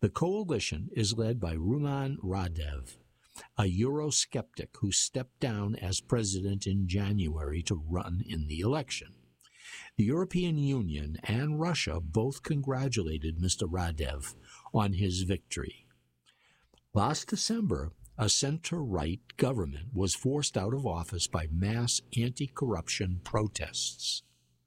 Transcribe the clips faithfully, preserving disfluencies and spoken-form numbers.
The coalition is led by Ruman Radev, a Eurosceptic who stepped down as president in January to run in the election. The European Union and Russia both congratulated Mister Radev on his victory. Last December, a center-right government was forced out of office by mass anti-corruption protests.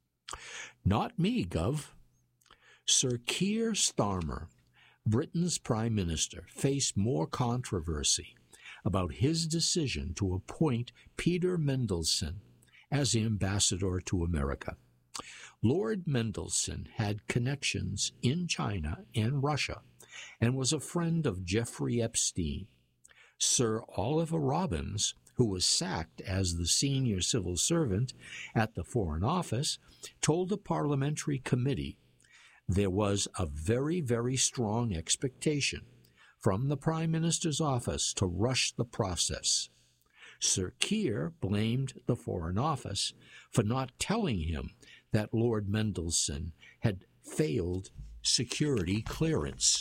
Not me, Gov. Sir Keir Starmer, Britain's Prime Minister, faced more controversy about his decision to appoint Peter Mandelson as ambassador to America. Lord Mandelson had connections in China and Russia and was a friend of Jeffrey Epstein. Sir Oliver Robbins, who was sacked as the senior civil servant at the Foreign Office, told the parliamentary committee there was a very, very strong expectation from the Prime Minister's office to rush the process. Sir Keir blamed the Foreign Office for not telling him that Lord Mandelson had failed security clearance.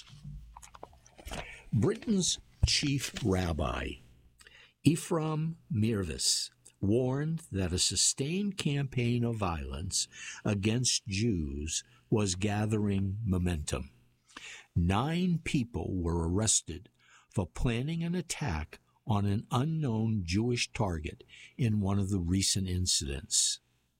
Britain's chief rabbi, Ephraim Mirvis, warned that a sustained campaign of violence against Jews was gathering momentum. Nine people were arrested for planning an attack on an unknown Jewish target in one of the recent incidents.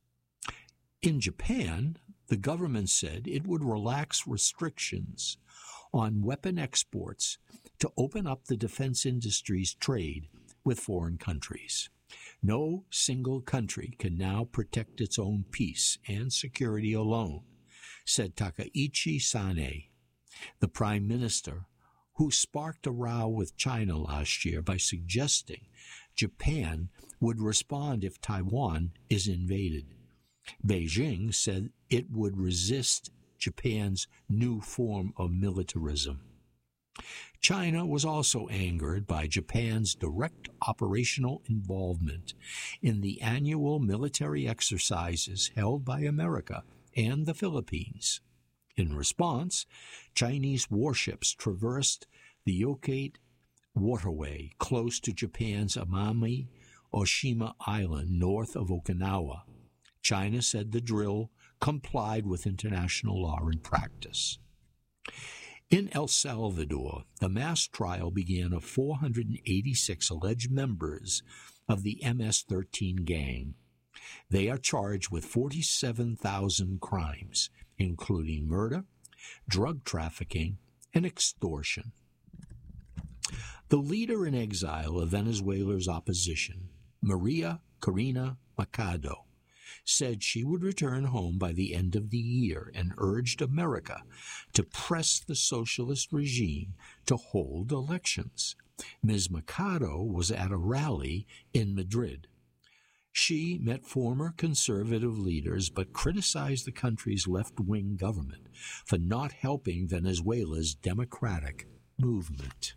In Japan, the government said it would relax restrictions on weapon exports to open up the defense industry's trade with foreign countries. No single country can now protect its own peace and security alone, said Takaichi Sane, the prime minister, who sparked a row with China last year by suggesting Japan would respond if Taiwan is invaded. Beijing said it would resist Japan's new form of militarism. China was also angered by Japan's direct operational involvement in the annual military exercises held by America and the Philippines. In response, Chinese warships traversed the Yokkate waterway close to Japan's Amami Oshima Island north of Okinawa. China said the drill complied with international law and practice. In El Salvador, the mass trial began of four hundred eighty-six alleged members of the M S thirteen gang. They are charged with forty-seven thousand crimes, including murder, drug trafficking, and extortion. The leader in exile of Venezuela's opposition, Maria Corina Machado, said she would return home by the end of the year and urged America to press the socialist regime to hold elections. Miz Machado was at a rally in Madrid. She met former conservative leaders but criticized the country's left-wing government for not helping Venezuela's democratic movement.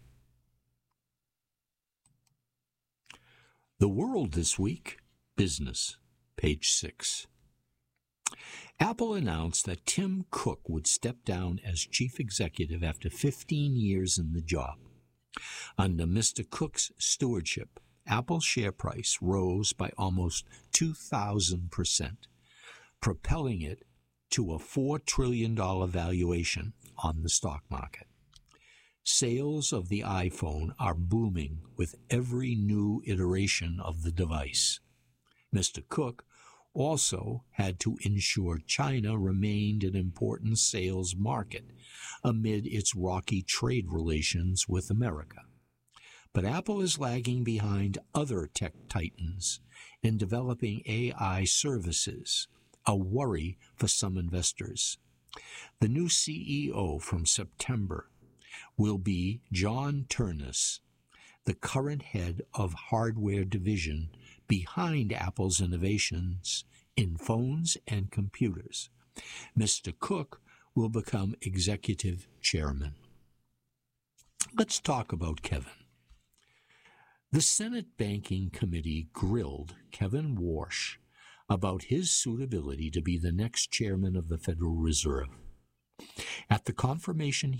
The World This Week, Business. Page six. Apple announced that Tim Cook would step down as chief executive after fifteen years in the job. Under Mister Cook's stewardship, Apple's share price rose by almost two thousand percent, propelling it to a four trillion dollars valuation on the stock market. Sales of the iPhone are booming with every new iteration of the device. Mister Cook also had to ensure China remained an important sales market amid its rocky trade relations with America. But Apple is lagging behind other tech titans in developing A I services, a worry for some investors. The new C E O from September will be John Ternus, the current head of hardware division behind Apple's innovations in phones and computers. Mister Cook will become executive chairman. Let's talk about Kevin. The Senate Banking Committee grilled Kevin Warsh about his suitability to be the next chairman of the Federal Reserve. At the confirmation